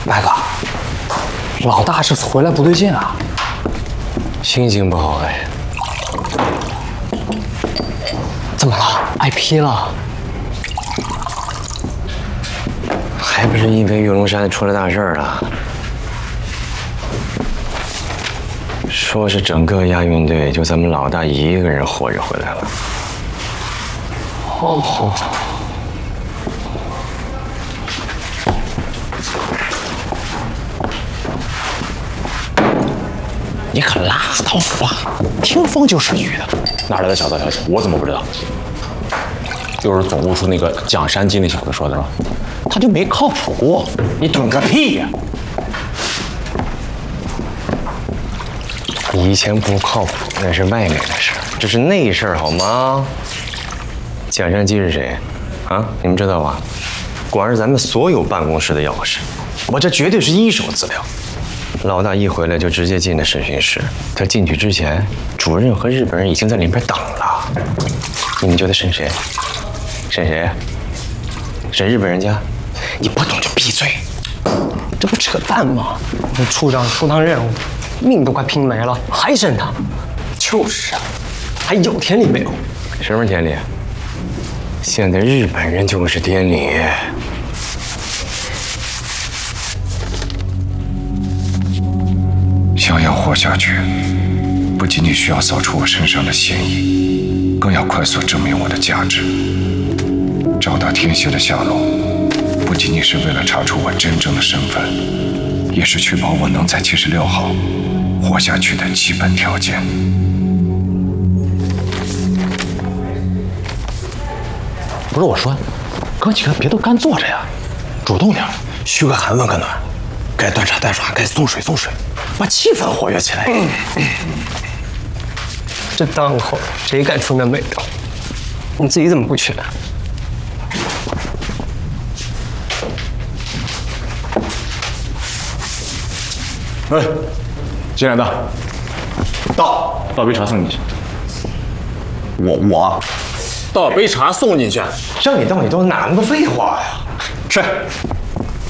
麦哥，老大这次回来不对劲啊， 心情不好哎。 怎么了？挨批了？ 还不是因为玉龙山出了大事了？说是整个亚运队就咱们老大一个人活着回来了。 哦。你可拉倒吧，听风就是雨的。 哪来的小道消息？我怎么不知道？又是总务处那个蒋山鸡那小子说的吗？ 他就没靠谱过，你懂个屁呀！ 以前不靠谱那是外面的事儿，这是内事儿好吗？蒋山鸡是谁？啊，你们知道吧？管着咱们所有办公室的钥匙，我这绝对是一手资料。老大一回来就直接进了审讯室，他进去之前，主任和日本人已经在里面等了。你们觉得审谁？审谁？审日本人家？你不懂就闭嘴！ 这不扯淡吗？这处长出趟任务，命都快拼没了，还审他？就是啊，还有天理没有？ 什么天理？现在日本人就是天理。 想要活下去，不仅仅需要扫除我身上的嫌疑，更要快速证明我的价值。找到天蝎的下落，不仅仅是为了查出我真正的身份，也是确保我能在76号活下去的基本条件。 不是我说，哥几个别都干坐着呀，主动点，嘘个寒问个暖，该端茶带茶，该送水送水，把气氛活跃起来。 这当口谁敢出那美调？你自己怎么不去？ 哎，几点的？倒杯茶送你去。我倒杯茶送进去， 让你倒你倒哪那么多废话呀？ 是。